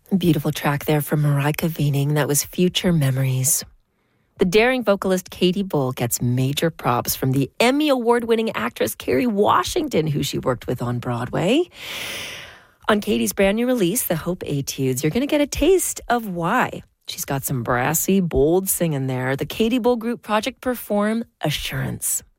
Beautiful track there from Marika Veening. That was Future Memories. The daring vocalist Katie Bull gets major props from the Emmy Award-winning actress Kerry Washington, who she worked with on Broadway. On Katie's brand new release, The Hope Etudes, you're going to get a taste of why. She's got some brassy, bold singing there. The Katie Bull Group Project perform Assurance.